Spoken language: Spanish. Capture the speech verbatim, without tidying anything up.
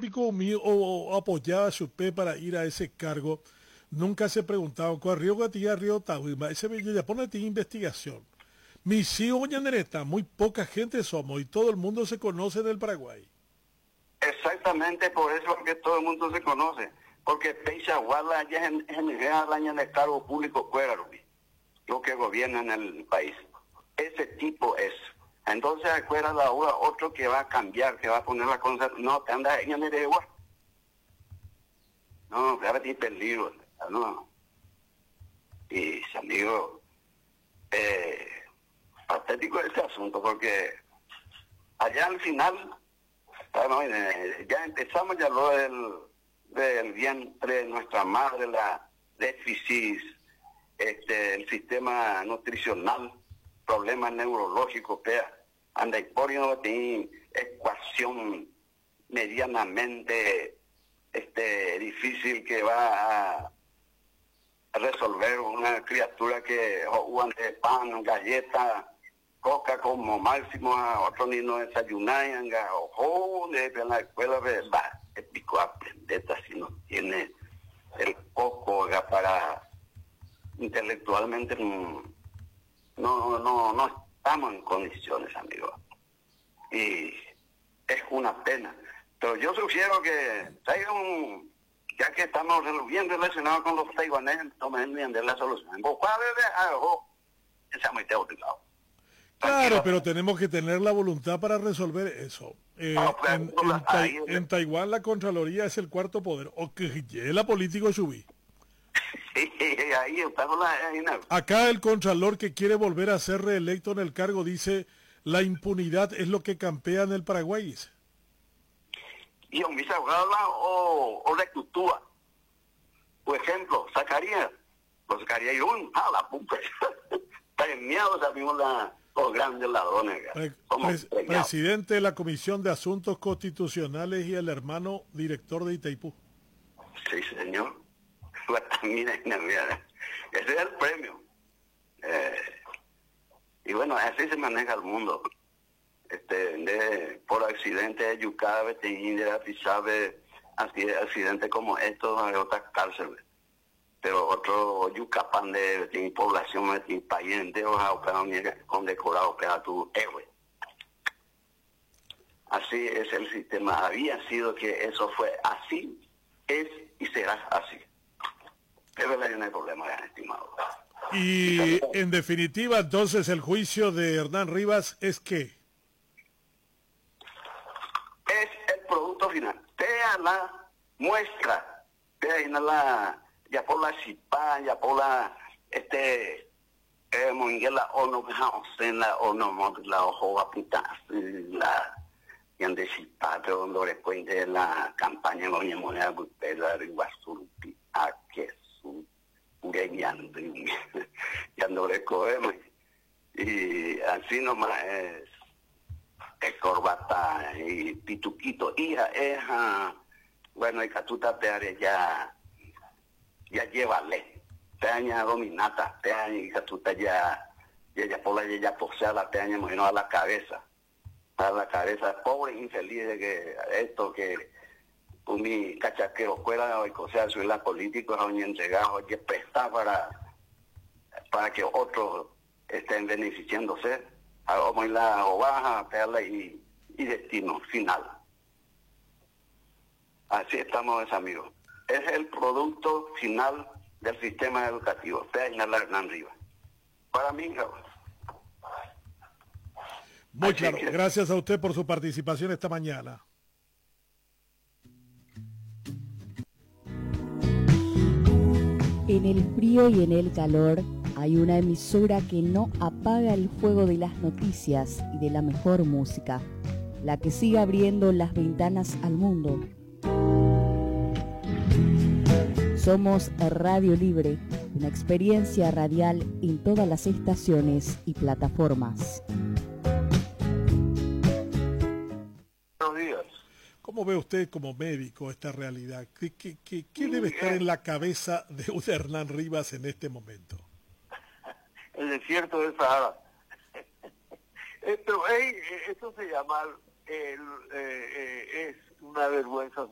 pico mío o, o apoyaba a su P para ir a ese cargo, nunca se preguntaban, con Río Gatía, Río Tahuima, ese ya pone ti investigación. Mis hijos ñanereta, muy poca gente somos y todo el mundo se conoce del Paraguay. Exactamente por eso es que todo el mundo se conoce, porque Peixahuala ya genera daño de cargo público fuera, lo que gobierna en el país. Ese tipo es. Entonces afuera la hora otro que va a cambiar, que va a poner la cosa, no, te anda en el igual. No, claro, tiene peligro, no. Y amigo, eh, patético este asunto, porque allá al final, bueno, ya empezamos ya lo del, del vientre de nuestra madre, la déficit, este, el sistema nutricional, problemas neurológicos, vea, anda y por no tiene ecuación medianamente este, difícil que va a resolver una criatura que juegan de pan, galleta, coca como máximo, a otro ni no desayunan, o de la escuela, va, es pico aprender si no tiene el coco para intelectualmente no, no, no estamos en condiciones, amigos. Y es una pena. Pero yo sugiero que traigan un, ya que estamos bien relacionados con los taiwaneses, tomen bien de la solución. ¿Cuál es algo? Esa muy teórica. Claro, pero tenemos que tener la voluntad para resolver eso. Eh, no, claro, en, no en, Tai, en Taiwán la Contraloría es el cuarto poder. O que la político subí. Sí, ahí está con la... Acá el Contralor que quiere volver a ser reelecto en el cargo dice la impunidad es lo que campea en el Paraguay, dice. Y un bisabogada o, o rectúa. Por ejemplo, Zacarías. Pues Zacarías y un, a la puta. Premiados sabemos la... los grandes ladrones. Pre pre presidente de la Comisión de Asuntos Constitucionales y el hermano director de Itaipú. Sí, señor. Ese es el premio. Eh, y bueno, así se maneja el mundo. Este, de, por accidente de Yucave, de sabe, así accidentes como estos hay otras cárceles. Pero otro Yucapán de, de población de país entero condecorado para tu héroe. Así es el sistema. Había sido que eso fue así, es y será así. Pero no hay problema, estimado. Y en definitiva, entonces, el juicio de Hernán Rivas es que es el producto final. Vea la muestra, vea la ya por la chipa, ya por la este eh monguela o no en la o no la ojo apunta la yan de chipa de donde le cuente la campaña no ni moneda de la Rivasurupi a que su ganando ya no le cogemos y así nomás es es corbata y pituquito hija es bueno y catuta te ya ya llévale peña dominata peña y catuta ya ya ya por la ya posea la peña imagino a la cabeza a la cabeza pobre infeliz de que esto que un mi cachaquero fuera o sea soy la política a un entregado y prestar para para que otros estén beneficiándose a la baja pegarla y, y destino final. Así estamos, amigos. Es el producto final del sistema educativo. Señala Hernán Rivas. Para mí, muy Así claro. Que... Gracias a usted por su participación esta mañana. En el frío y en el calor hay una emisora que no apaga el fuego de las noticias y de la mejor música, la que sigue abriendo las ventanas al mundo. Somos Radio Libre, una experiencia radial en todas las estaciones y plataformas. Buenos días. ¿Cómo ve usted como médico esta realidad? ¿Qué, qué, qué, qué debe estar en la cabeza de un Hernán Rivas en este momento? El desierto del Sahara. Pero hey, eso se llama, el, eh, eh, es una vergüenza